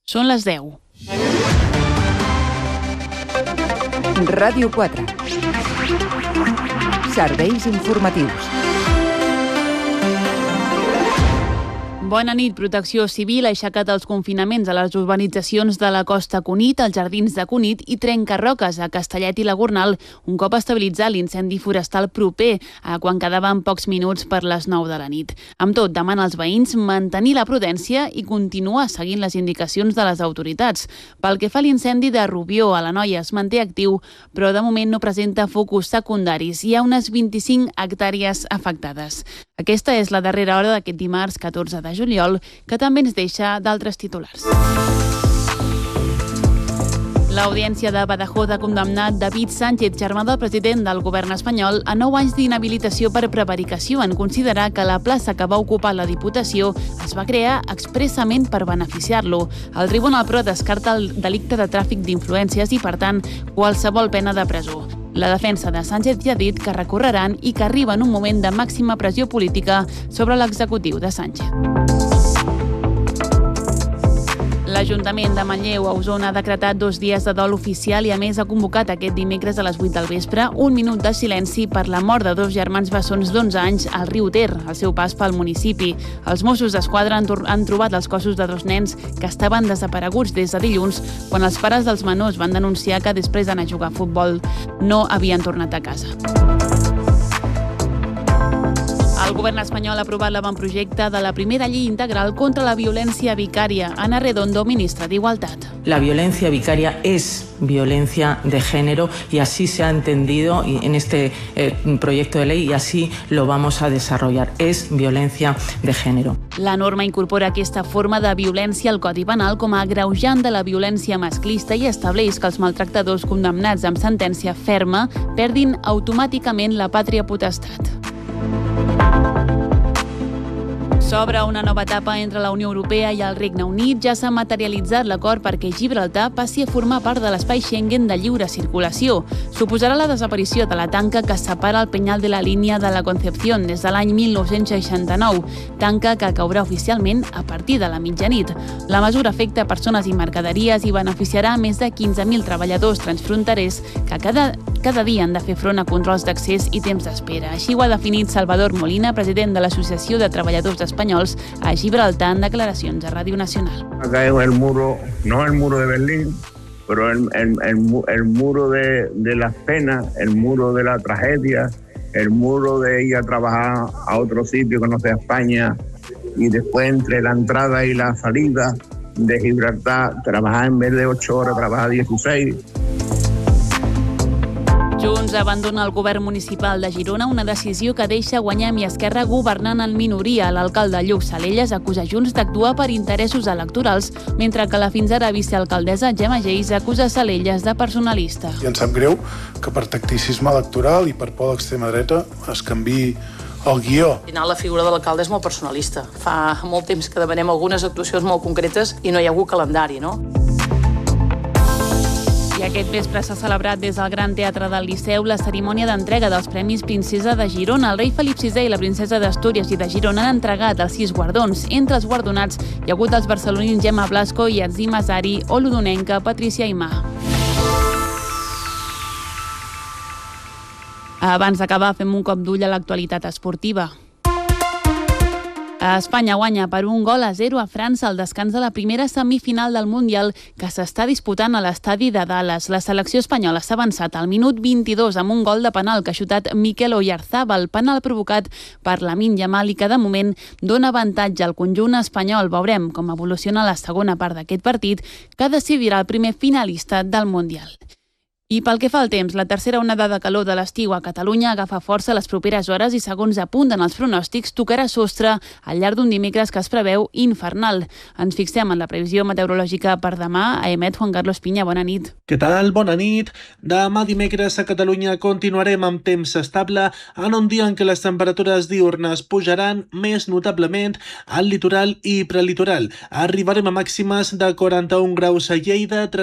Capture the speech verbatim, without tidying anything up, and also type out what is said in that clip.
Són les deu. Ràdio quatre. Serveis informatius. Bona nit. Protecció Civil ha aixecat els confinaments a les urbanitzacions de la Costa Cunit, als Jardins de Cunit i Trencarroques, a Castellet i la Gornal, un cop estabilitzat l'incendi forestal proper, quan quedaven pocs minuts per les nou de la nit. Amb tot, demana als veïns mantenir la prudència i continuar seguint les indicacions de les autoritats. Pel que fa a l'incendi de Rubió, a l'Anoia, es manté actiu, però de moment no presenta focus secundaris. Hi ha unes vint-i-cinc hectàrees afectades. Aquesta és la darrera hora d'aquest dimarts catorze de juliol, que també ens deixa d'altres titulars. L'Audiència de Badajoz ha condemnat David Sánchez, germà del president del govern espanyol, a nou anys d'inhabilitació per prevaricació en considerar que la plaça que va ocupar la Diputació es va crear expressament per beneficiar-lo. El Tribunal, però, descarta el delicte de tràfic d'influències i, per tant, qualsevol pena de presó. La defensa de Sánchez ja ha dit que recorreran i que arriba en un moment de màxima pressió política sobre l'executiu de Sánchez. L'Ajuntament de Manlleu, a Osona, ha decretat dos dies de dol oficial i, a més, ha convocat aquest dimecres a les vuit del vespre un minut de silenci per la mort de dos germans bessons d'onze anys al riu Ter, al seu pas pel municipi. Els Mossos d'Esquadra han, han trobat els cossos de dos nens que estaven desapareguts des de dilluns, quan els pares dels menors van denunciar que després d'anar a jugar a futbol no havien tornat a casa. El govern espanyol ha aprovat l'avantprojecte de la primera llei integral contra la violència vicària. Ana Redondo, ministra d'Igualtat. La violencia vicaria es violencia de género y así se ha entendido en este eh, proyecto de ley y así lo vamos a desarrollar. Es violencia de género. La norma incorpora aquesta forma de violència al Codi Penal com a agreujant de la violència masclista i estableix que els maltractadors condemnats amb sentència ferma perdin automàticament la pàtria potestat. S'obre una nova etapa entre la Unió Europea i el Regne Unit. Ja s'ha materialitzat l'acord perquè Gibraltar passi a formar part de l'espai Schengen de lliure circulació. Suposarà la desaparició de la tanca que separa el Peñal de la Línia de la Concepción des de l'any mil nou-cents seixanta-nou, tanca que caurà oficialment a partir de la mitjanit. La mesura afecta persones i mercaderies i beneficiarà més de quinze mil treballadors transfronterers que cada, cada dia han de fer front a controls d'accés i temps d'espera. Així ho ha definit Salvador Molina, president de l'Associació de Treballadors d'Espanyols a Gibraltar, en declaracions a Ràdio Nacional. Acá es el muro, no el muro de Berlín, pero el, el, el, el muro de, de las penas, el muro de la tragedia, el muro de ir a trabajar a otro sitio que no sea España, y después entre la entrada y la salida de Gibraltar, trabajar en vez de ocho horas, trabajar dieciséis. Junts abandona el govern municipal de Girona, una decisió que deixa Guanyem i Esquerra governant en minoria. L'alcalde Lluc Salelles acusa Junts d'actuar per interessos electorals, mentre que la fins ara vicealcaldessa Gemma Geis acusa Salelles de personalista. I ens sap greu que per tacticisme electoral i per por a l'extrema dreta es canviï el guió. Al final la figura de l'alcalde és molt personalista. Fa molt temps que demanem algunes actuacions molt concretes i no hi ha hagut calendari, no? I aquest vespre s'ha celebrat des del Gran Teatre del Liceu la cerimònia d'entrega dels Premis Princesa de Girona. El rei Felip sisè i la princesa d'Astúries i de Girona han entregat els sis guardons. Entre els guardonats hi ha hagut els barcelonins Gemma Blasco i Atzim Azari o l'udonenca Patricia Aimà. Abans d'acabar, fem un cop d'ull a l'actualitat esportiva. Espanya guanya per un gol a zero a França al descans de la primera semifinal del Mundial que s'està disputant a l'estadi de Dallas. La selecció espanyola s'ha avançat al minut vint-i-dos amb un gol de penal que ha xutat Mikel Oyarzabal, penal provocat per Lamine Yamal i que de moment dona avantatge al conjunt espanyol. Veurem com evoluciona la segona part d'aquest partit que decidirà el primer finalista del Mundial. I pel que fa al temps, la tercera onada de calor de l'estiu a Catalunya agafa força les properes hores i, segons apunten els pronòstics, tocarà sostre al llarg d'un dimecres que es preveu infernal. Ens fixem en la previsió meteorològica per demà. A emet Juan Carlos Piña, bona nit. Què tal? Bona nit. Demà dimecres a Catalunya continuarem amb temps estable en un dia en què les temperatures diurnes pujaran més notablement al litoral i prelitoral. Arribarem a màximes de quaranta-un graus a Lleida,